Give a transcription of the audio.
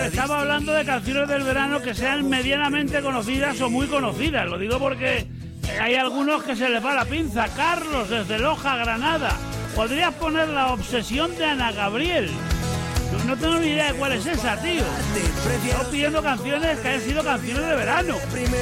estaba hablando de canciones del verano que sean medianamente conocidas o muy conocidas. Lo digo porque hay algunos que se les va la pinza. Carlos, desde Loja, Granada. ¿Podrías poner La obsesión de Ana Gabriel? No tengo ni idea de cuál es esa, tío. Estoy pidiendo canciones que hayan sido canciones de verano.